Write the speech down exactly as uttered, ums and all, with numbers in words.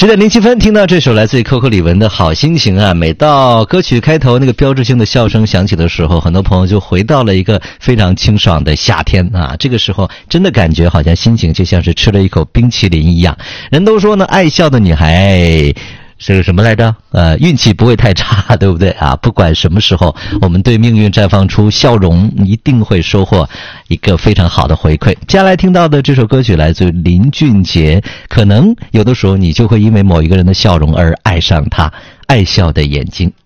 十点零七分，听到这首来自于 Coco 李玟的好心情啊，每到歌曲开头那个标志性的笑声响起的时候，很多朋友就回到了一个非常清爽的夏天啊，这个时候真的感觉好像心情就像是吃了一口冰淇淋一样。人都说呢，爱笑的女孩是什么来着？呃，运气不会太差，对不对啊？不管什么时候，我们对命运绽放出笑容，一定会收获一个非常好的回馈。接下来听到的这首歌曲来自于林俊杰，可能有的时候你就会因为某一个人的笑容而爱上他，爱笑的眼睛。